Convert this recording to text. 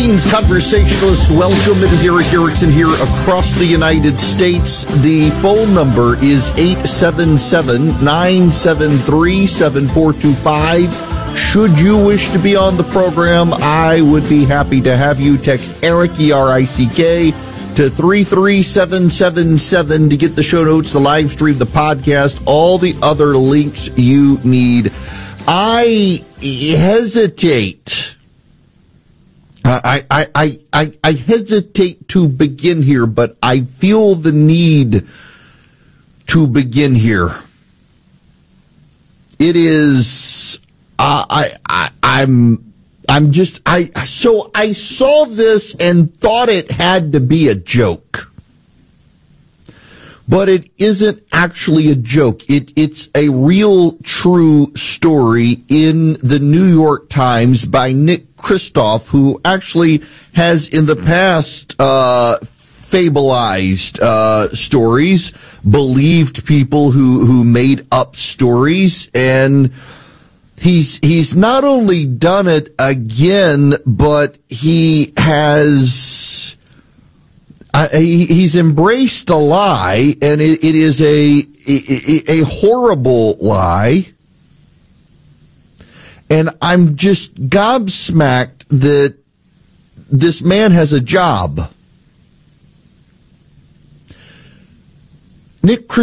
Greetings, conversationalists. Welcome. It is Erick Erickson here across the United States. The phone number is 877-973-7425. Should you wish to be on the program, I would be happy to have you. Text Erick, E-R-I-C-K, to 33777 to get the show notes, the live stream, the podcast, all the other links you need. I hesitate. I hesitate to begin here, but I feel the need to begin here. It is, I saw this and thought it had to be a joke. But it isn't actually a joke. It's a real, true story in the New York Times by Nick Kristof, who actually has in the past fableized stories, believed people who made up stories, and he's not only done it again, but he has he's embraced a lie, and it is a horrible lie. And I'm just gobsmacked that this man has a job. Nick